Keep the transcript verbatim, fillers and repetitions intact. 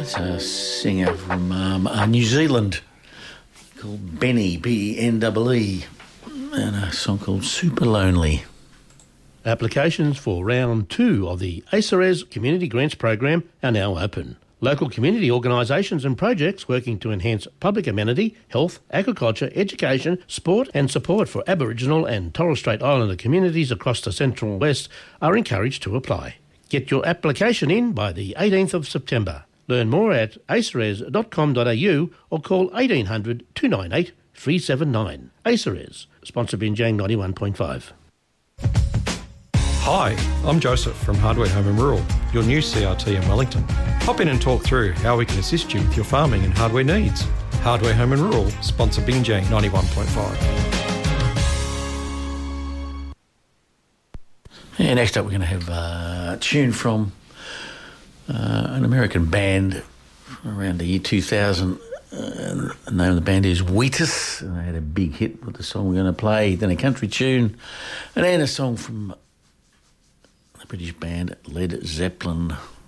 That's a singer from um, uh, New Zealand called Benny, B E N E E, and a song called Super Lonely. Applications for round two of the ACERES Community Grants Program are now open. Local community organisations and projects working to enhance public amenity, health, agriculture, education, sport and support for Aboriginal and Torres Strait Islander communities across the Central West are encouraged to apply. Get your application in by the eighteenth of September. Learn more at aceres dot com dot a u or call eighteen hundred, two nine eight, three seven nine. ACERES, sponsor Binjang ninety-one point five. Hi, I'm Joseph from Hardware Home and Rural, your new C R T in Wellington. Hop in and talk through how we can assist you with your farming and hardware needs. Hardware Home and Rural, sponsor Binjang ninety-one point five. Yeah, next up we're going to have a tune from uh, an American band around the year two thousand. Uh, the name of the band is Wheatus, and they had a big hit with the song we're going to play, then a country tune, and then a song from the British band Led Zeppelin.